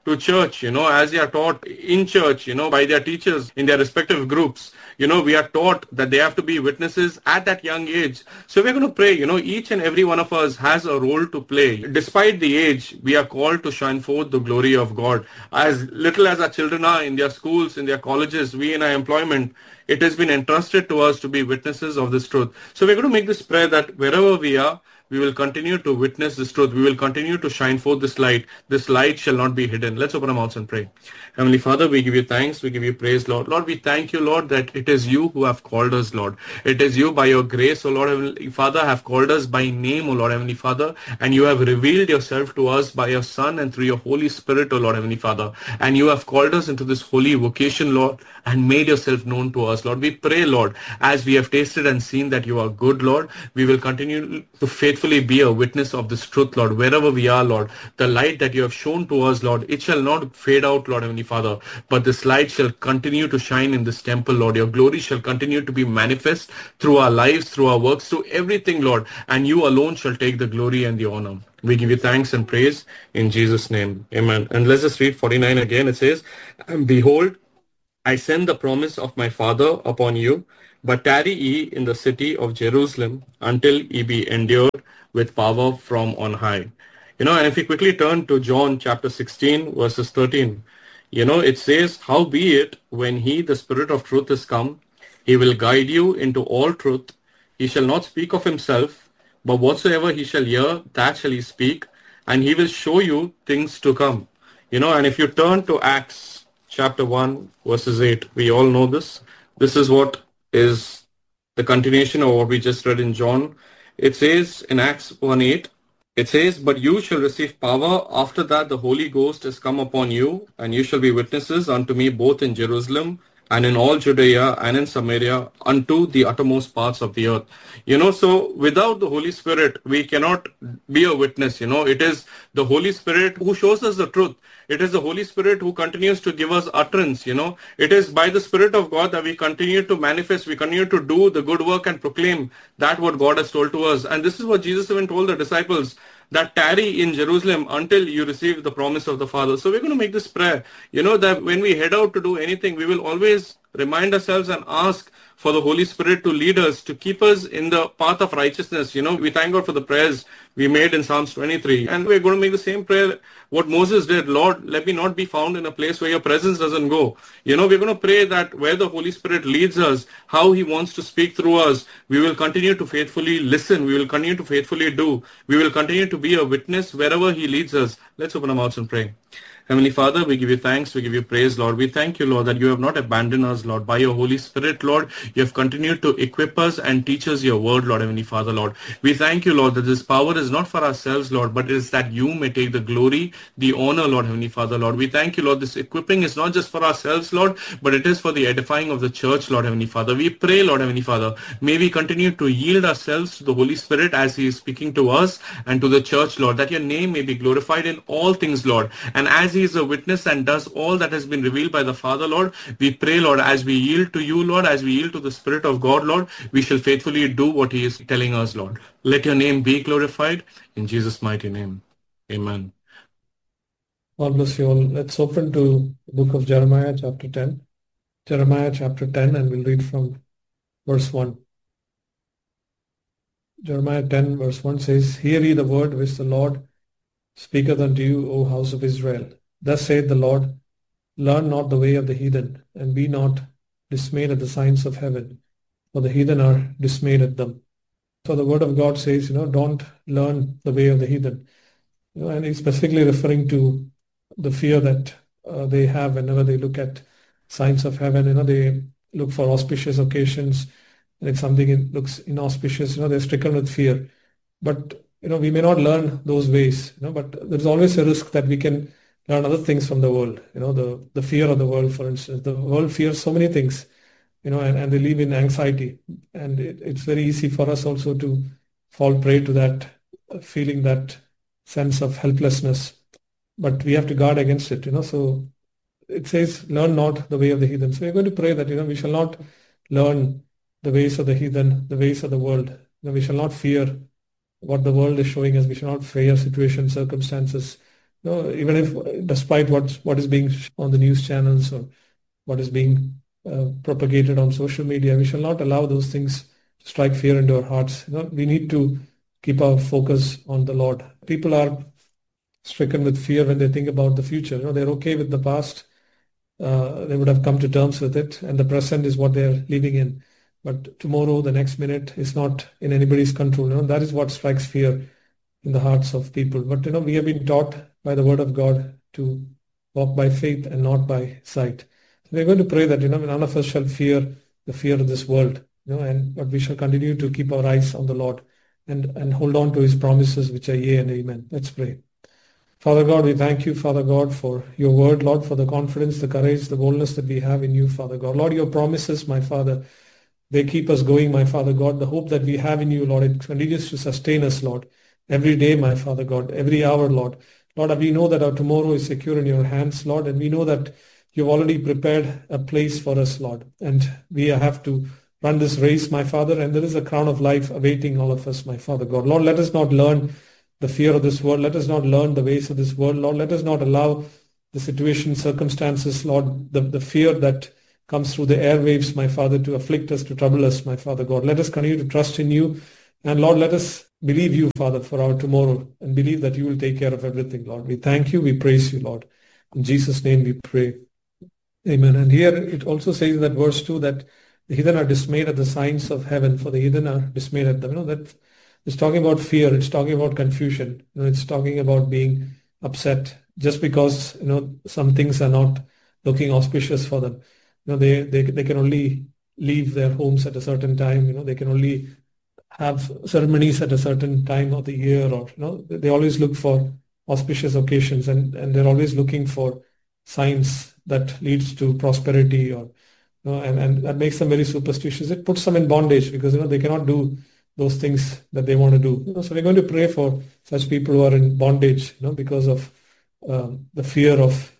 to church, as they are taught in church, by their teachers in their respective groups. We are taught that they have to be witnesses at that young age. So we're going to pray, each and every one of us has a role to play. Despite the age, we are called to shine forth the glory of God. As little as our children are in their schools, in their colleges, we in our employment, it has been entrusted to us to be witnesses of this truth. So we're going to make this prayer that wherever we are, we will continue to witness this truth. We will continue to shine forth this light. This light shall not be hidden. Let's open our mouths and pray. Heavenly Father, we give you thanks. We give you praise, Lord. Lord, we thank you, Lord, that it is you who have called us, Lord. It is you by your grace, O Lord, Heavenly Father, have called us by name, O Lord, Heavenly Father. And you have revealed yourself to us by your Son and through your Holy Spirit, O Lord, Heavenly Father. And you have called us into this holy vocation, Lord, and made yourself known to us, Lord. We pray, Lord, as we have tasted and seen that you are good, Lord, we will continue to faithfully be a witness of this truth, Lord, wherever we are, Lord. The light that you have shown to us, Lord, it shall not fade out, Lord, Heavenly Father, but this light shall continue to shine in this temple, Lord. Your glory shall continue to be manifest through our lives, through our works, through everything, Lord, and you alone shall take the glory and the honor. We give you thanks and praise in Jesus' name. Amen. And let's just read 49 again. It says, "And behold, I send the promise of my Father upon you, but tarry ye in the city of Jerusalem until ye be endured with power from on high." And if we quickly turn to John chapter 16, verses 13, it says, "Howbeit, when he, the Spirit of truth, is come, he will guide you into all truth. He shall not speak of himself, but whatsoever he shall hear, that shall he speak, and he will show you things to come." And if you turn to Acts chapter 1, verses 8, we all know this. This is what is the continuation of what we just read in John. It says in Acts 1:8, it says, "But you shall receive power after that the Holy Ghost is come upon you, and you shall be witnesses unto me both in Jerusalem and in all Judea and in Samaria unto the uttermost parts of the earth." So without the Holy Spirit, we cannot be a witness. It is the Holy Spirit who shows us the truth. It is the Holy Spirit who continues to give us utterance. It is by the Spirit of God that we continue to manifest, we continue to do the good work and proclaim that what God has told to us. And this is what Jesus even told the disciples, that tarry in Jerusalem until you receive the promise of the Father. So we're going to make this prayer, that when we head out to do anything, we will always remind ourselves and ask for the Holy Spirit to lead us, to keep us in the path of righteousness. We thank God for the prayers we made in Psalms 23. And we're going to make the same prayer what Moses did. "Lord, let me not be found in a place where your presence doesn't go." We're going to pray that where the Holy Spirit leads us, how he wants to speak through us, we will continue to faithfully listen. We will continue to faithfully do. We will continue to be a witness wherever he leads us. Let's open our mouths and pray. Heavenly Father, we give you thanks, we give you praise, Lord. We thank you, Lord, that you have not abandoned us, Lord. By your Holy Spirit, Lord, you have continued to equip us and teach us your word, Lord, Heavenly Father, Lord. We thank you, Lord, that this power is not for ourselves, Lord, but it is that you may take the glory, the honor, Lord, Heavenly Father, Lord. We thank you, Lord, this equipping is not just for ourselves, Lord, but it is for the edifying of the church, Lord, Heavenly Father. We pray, Lord, Heavenly Father, may we continue to yield ourselves to the Holy Spirit as he is speaking to us and to the church, Lord, that your name may be glorified in all things, Lord. And as he is a witness and does all that has been revealed by the Father, Lord, we pray, Lord, as we yield to you, Lord, as we yield to the Spirit of God, Lord, we shall faithfully do what he is telling us, Lord. Let your name be glorified in Jesus' mighty name. Amen.
God bless you all. Let's open to the book of Jeremiah chapter 10. Jeremiah chapter 10, and we'll read from verse 1. Jeremiah 10 verse 1 says, "Hear ye the word which the Lord speaketh unto you, O house of Israel. Thus saith the Lord, learn not the way of the heathen, and be not dismayed at the signs of heaven, for the heathen are dismayed at them." So the word of God says, don't learn the way of the heathen. And he's specifically referring to the fear that they have whenever they look at signs of heaven. They look for auspicious occasions, and if something looks inauspicious, they're stricken with fear. But we may not learn those ways, but there's always a risk that we can learn other things from the world. The fear of the world, for instance. The world fears so many things, and they live in anxiety. And it's very easy for us also to fall prey to that feeling, that sense of helplessness. But we have to guard against it, So it says, learn not the way of the heathen. So we're going to pray that, we shall not learn the ways of the heathen, the ways of the world. We shall not fear what the world is showing us. We shall not fear situations, circumstances. Even if despite what is being on the news channels or what is being propagated on social media, we shall not allow those things to strike fear into our hearts. We need to keep our focus on the Lord. People are stricken with fear when they think about the future. They're okay with the past. They would have come to terms with it, and the present is what they're living in. But tomorrow, the next minute is not in anybody's control. That is what strikes fear in the hearts of people. But we have been taught by the Word of God to walk by faith and not by sight. So we're going to pray that none of us shall fear the fear of this world. But we shall continue to keep our eyes on the Lord and hold on to His promises, which are yea and amen. Let's pray. Father God, we thank you, Father God, for your word, Lord, for the confidence, the courage, the boldness that we have in you, Father God. Lord, your promises, my Father, they keep us going, my Father God. The hope that we have in you, Lord, it continues to sustain us, Lord, every day, my Father God, every hour, Lord. Lord, we know that our tomorrow is secure in your hands, Lord, and we know that you've already prepared a place for us, Lord, and we have to run this race, my Father, and there is a crown of life awaiting all of us, my Father God. Lord, let us not learn the fear of this world. Let us not learn the ways of this world. Lord, let us not allow the situation, circumstances, Lord, the fear that comes through the airwaves, my Father, to afflict us, to trouble us, my Father God. Let us continue to trust in you. And Lord, let us believe you, Father, for our tomorrow and believe that you will take care of everything, Lord. We thank you. We praise you, Lord. In Jesus' name we pray. Amen. And here it also says in that verse 2 that the heathen are dismayed at the signs of heaven, for the heathen are dismayed at them. That it's talking about fear. It's talking about confusion. It's talking about being upset just because some things are not looking auspicious for them. They can only leave their homes at a certain time. They can only have ceremonies at a certain time of the year, or they always look for auspicious occasions, and they're always looking for signs that leads to prosperity, or and that makes them very superstitious. It puts them in bondage because they cannot do those things that they want to do. So we're going to pray for such people who are in bondage, because of the fear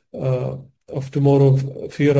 of tomorrow, fear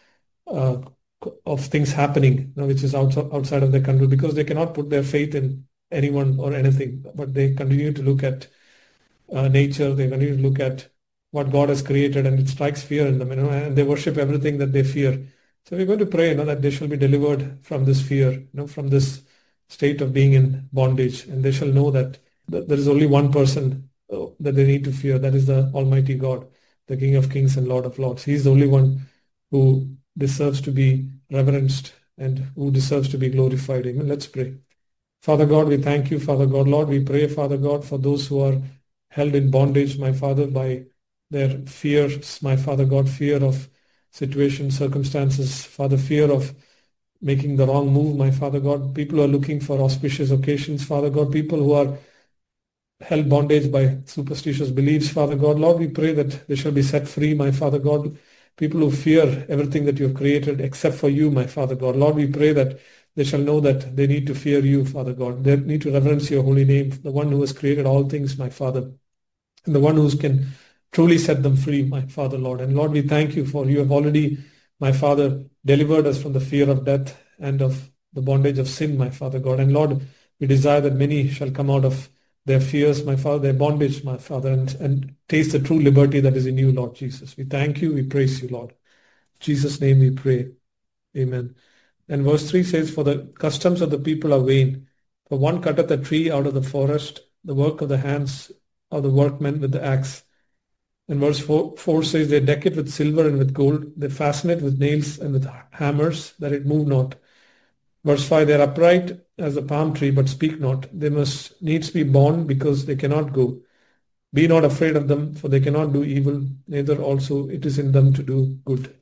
of things happening, which is outside of their control, because they cannot put their faith in anyone or anything, but they continue to look at nature. They continue to look at what God has created, and it strikes fear in them, and they worship everything that they fear. So we're going to pray, that they shall be delivered from this fear, from this state of being in bondage, and they shall know that there is only one person that they need to fear. That is the Almighty God, the King of Kings and Lord of Lords. He is the only one who deserves to be reverenced and who deserves to be glorified. Amen. Let's pray. Father God, we thank you, Father God. Lord, we pray, Father God, for those who are held in bondage, my Father, by their fears, my Father God, fear of situations, circumstances, Father, fear of making the wrong move, my Father God. People who are looking for auspicious occasions, Father God. People who are held bondage by superstitious beliefs, Father God. Lord, we pray that they shall be set free, my Father God. People who fear everything that you have created except for you, my Father God. Lord, we pray that they shall know that they need to fear you, Father God. They need to reverence your holy name, the one who has created all things, my Father, and the one who can truly set them free, my Father, Lord. And Lord, we thank you for you have already, my Father, delivered us from the fear of death and of the bondage of sin, my Father God. And Lord, we desire that many shall come out of their fears, my Father, their bondage, my Father, and taste the true liberty that is in you, Lord Jesus. We thank you. We praise you, Lord. In Jesus' name we pray. Amen. And verse 3 says, for the customs of the people are vain. For one cutteth a tree out of the forest, the work of the hands of the workmen with the axe. And verse 4 says, they deck it with silver and with gold. They fasten it with nails and with hammers, that it move not. Verse 5, they are upright as the palm tree, but speak not. They must needs be born, because they cannot go. Be not afraid of them, for they cannot do evil, neither also it is in them to do good.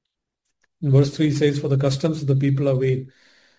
And verse 3 says, for the customs of the people are vain.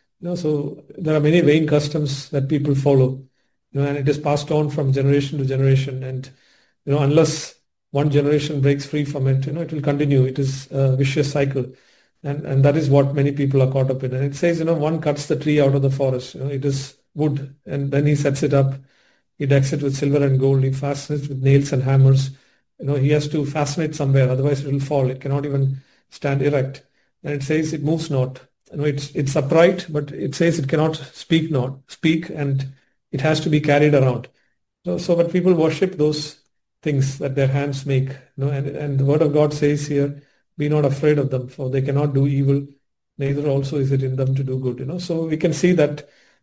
So there are many vain customs that people follow, and it is passed on from generation to generation. And, unless one generation breaks free from it, it will continue. It is a vicious cycle. And that is what many people are caught up in. And it says, one cuts the tree out of the forest. It is wood, and then he sets it up. He decks it with silver and gold. He fastens it with nails and hammers. He has to fasten it somewhere, otherwise it will fall. It cannot even stand erect. And it says it moves not. It's upright, but it says it cannot speak, and it has to be carried around. So but people worship those things that their hands make. And the word of God says here, be not afraid of them, for they cannot do evil, neither also is it in them to do good. So we can see that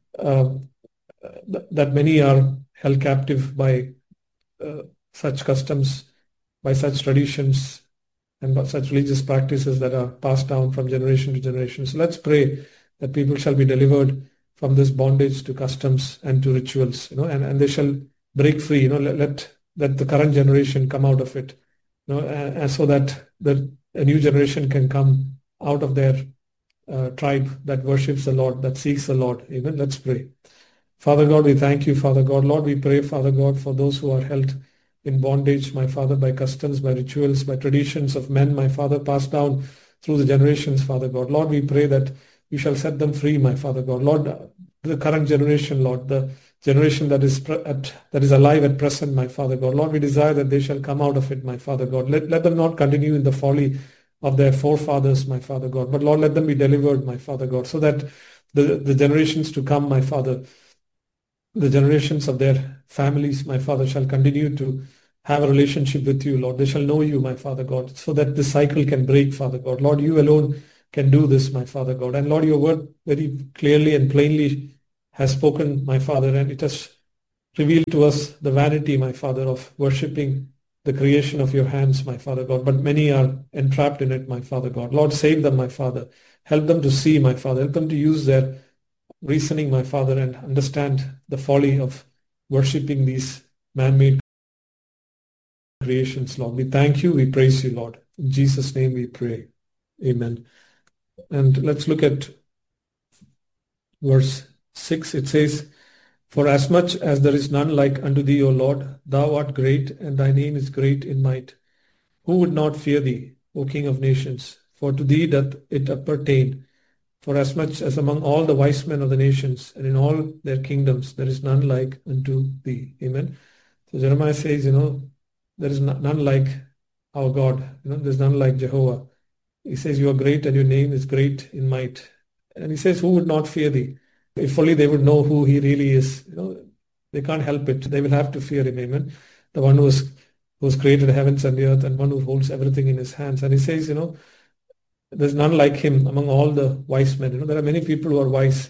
that many are held captive by such customs, by such traditions, and by such religious practices that are passed down from generation to generation. So let's pray that people shall be delivered from this bondage to customs and to rituals, and they shall break free. Let the current generation come out of it, and so that a new generation can come out of their tribe that worships the Lord, that seeks the Lord. Amen. Let's pray. Father God, we thank you, Father God. Lord, we pray, Father God, for those who are held in bondage, my Father, by customs, by rituals, by traditions of men, my Father, passed down through the generations, Father God. Lord, we pray that you shall set them free, my Father God. Lord, the current generation, Lord, the generation that is alive at present, my Father God. Lord, we desire that they shall come out of it, my Father God. Let them not continue in the folly of their forefathers, my Father God. But Lord, let them be delivered, my Father God, so that the generations to come, my Father, the generations of their families, my Father, shall continue to have a relationship with you, Lord. They shall know you, my Father God, so that this cycle can break, Father God. Lord, you alone can do this, my Father God. And Lord, your word very clearly and plainly has spoken, my Father, and it has revealed to us the vanity, my Father, of worshipping the creation of your hands, my Father God. But many are entrapped in it, my Father God. Lord, save them, my Father. Help them to see, my Father. Help them to use their reasoning, my Father, and understand the folly of worshipping these man-made creations, Lord. We thank you. We praise you, Lord. In Jesus' name we pray. Amen. And let's look at verse 6. It says, for as much as there is none like unto thee, O Lord, thou art great, and thy name is great in might. Who would not fear thee, O King of nations? For to thee doth it appertain. For as much as among all the wise men of the nations and in all their kingdoms, there is none like unto thee. Amen. So Jeremiah says, there is none like our God. There's none like Jehovah. He says, you are great and your name is great in might. And he says, who would not fear thee? If only they would know who he really is. They can't help it. They will have to fear him. Amen. The one who has created heavens and the earth, and one who holds everything in his hands. And he says, there's none like him among all the wise men. There are many people who are wise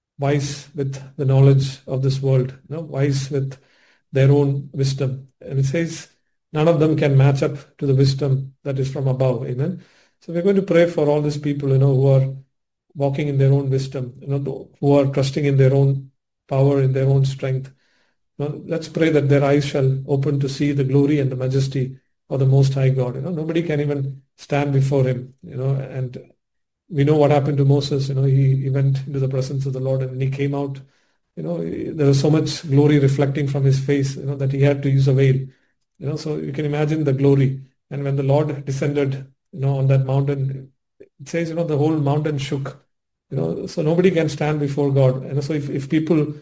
with the knowledge of this world, wise with their own wisdom. And it says, none of them can match up to the wisdom that is from above. Amen. So we're going to pray for all these people, who are walking in their own wisdom, who are trusting in their own power, in their own strength. Let's pray that their eyes shall open to see the glory and the majesty of the Most High God. Nobody can even stand before him, and we know what happened to Moses. He went into the presence of the Lord, and when he came out, there was so much glory reflecting from his face, that he had to use a veil. So you can imagine the glory. And when the Lord descended, on that mountain, it says, the whole mountain shook. So nobody can stand before God. And so if people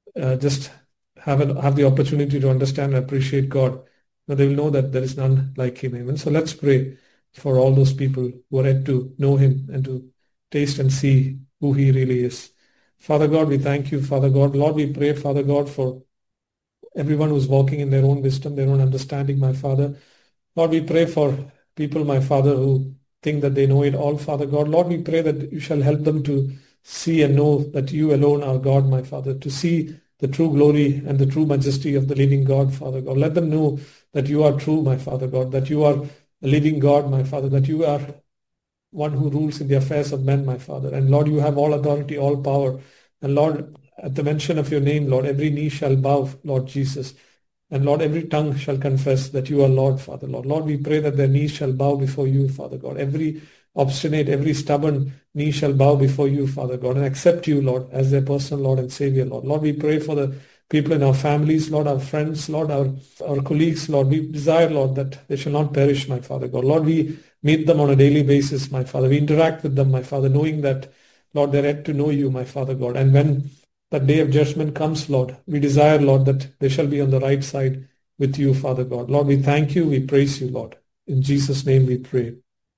just have the opportunity to understand and appreciate God, they will know that there is none like him. Amen. So let's pray for all those people who are yet to know him and to taste and see who he really is. Father God, we thank you, Father God. Lord, we pray, Father God, for everyone who's walking in their own wisdom, their own understanding, my Father. Lord, we pray for people, my Father, who think that they know it all, Father God. Lord, we pray that you shall help them to see and know that you alone are God, my Father, to see the true glory and the true majesty of the living God, Father God. Let them know that you are true, my Father God, that you are a living God, my Father, that you are one who rules in the affairs of men, my Father. And Lord, you have all authority, all power. And Lord, at the mention of your name, Lord, every knee shall bow, Lord Jesus. And Lord, every tongue shall confess that you are Lord, Father, Lord. Lord, we pray that their knees shall bow before you, Father God. Every obstinate, every stubborn knee shall bow before you, Father God, and accept you, Lord, as their personal Lord and Savior, Lord. Lord, we pray for the people in our families, Lord, our friends, Lord, our colleagues, Lord. We desire, Lord, that they shall not perish, my Father God. Lord, we meet them on a daily basis, my Father. We interact with them, my Father, knowing that, Lord, they're yet to know you, my Father God. And when that day of judgment comes, Lord, we desire, Lord, that they shall be on the right side with you, Father God. Lord, we thank you. We praise you, Lord. In Jesus' name we pray.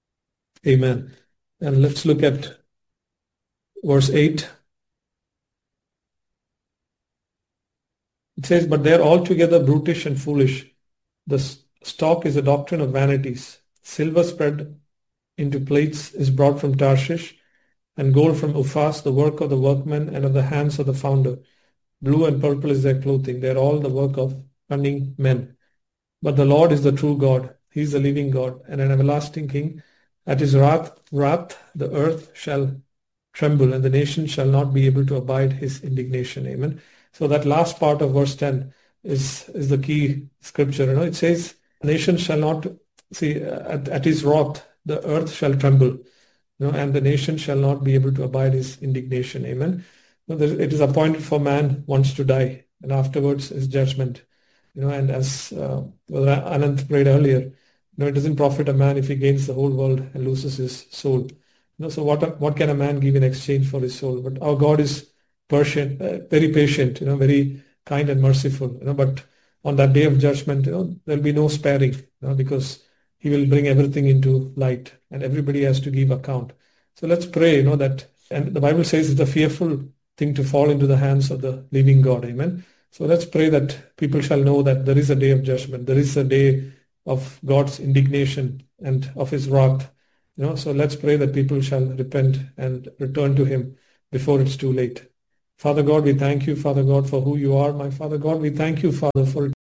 Amen. And let's look at verse 8. It says, but they are altogether brutish and foolish. The stock is a doctrine of vanities. Silver spread into plates is brought from Tarshish, and gold from Uphaz, the work of the workmen and of the hands of the founder. Blue and purple is their clothing. They are all the work of cunning men. But the Lord is the true God. He is the living God and an everlasting King. At his wrath, the earth shall tremble, and the nation shall not be able to abide his indignation. Amen. So that last part of verse 10 is the key scripture. It says, nation shall not, at his wrath, the earth shall tremble, and the nation shall not be able to abide his indignation. Amen. It is appointed for man once to die, and afterwards is judgment. And as Brother Anand prayed earlier, it doesn't profit a man if he gains the whole world and loses his soul. So what can a man give in exchange for his soul? But our God is patient, very patient, very kind and merciful. But on that day of judgment, there'll be no sparing, because he will bring everything into light, and everybody has to give account. So let's pray, that, and the Bible says it's a fearful thing to fall into the hands of the living God. Amen. So let's pray that people shall know that there is a day of judgment. There is a day of God's indignation and of his wrath. So let's pray that people shall repent and return to him before it's too late. Father God, we thank you, Father God, for who you are, my Father God. We thank you, Father, for it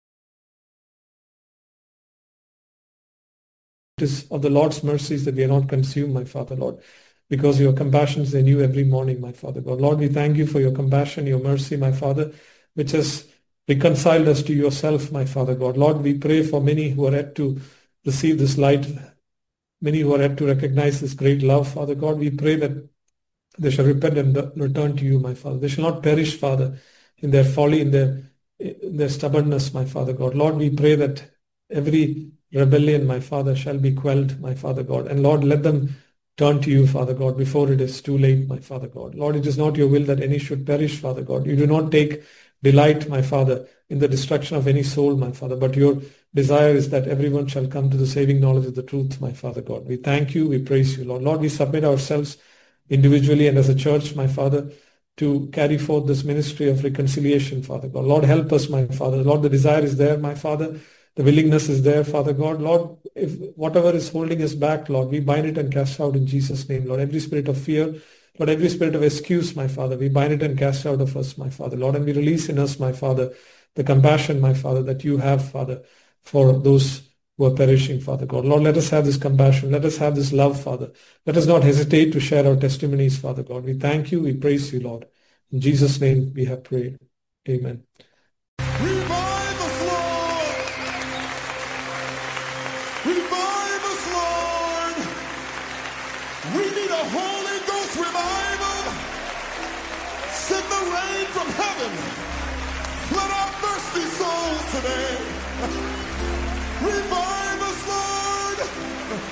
is of the Lord's mercies that we are not consumed, my Father, Lord, because your compassions they new every morning, my Father God. Lord, we thank you for your compassion, your mercy, my Father, which has reconciled us to yourself, my Father God. Lord, we pray for many who are yet to receive this light, many who are yet to recognize this great love, Father God. We pray that they shall repent and return to you, my Father. They shall not perish, Father, in their folly, in their stubbornness, my Father God. Lord, we pray that every rebellion, my Father, shall be quelled, my Father God. And Lord, let them turn to you, Father God, before it is too late, my Father God. Lord, it is not your will that any should perish, Father God. You do not take delight, my Father, in the destruction of any soul, my Father, but your desire is that everyone shall come to the saving knowledge of the truth, my Father God. We thank you, we praise you, Lord. Lord, we submit ourselves individually and as a church, my Father, to carry forth this ministry of reconciliation, Father God. Lord, help us, my Father. Lord, the desire is there, my Father. The willingness is there, Father God. Lord, if whatever is holding us back, Lord, we bind it and cast out in Jesus' name, Lord. Every spirit of fear, Lord, every spirit of excuse, my Father, we bind it and cast out of us, my Father, Lord, and we release in us, my Father, the compassion, my Father, that you have, Father, for those who are perishing, Father God. Lord, let us have this compassion. Let us have this love, Father. Let us not hesitate to share our testimonies, Father God. We thank you. We praise you, Lord. In Jesus' name we have prayed. Amen.
Revive us, Lord! Revive us, Lord! We need a Holy Ghost revival. Send the rain from heaven. Flood our thirsty souls today. Revive us, Lord!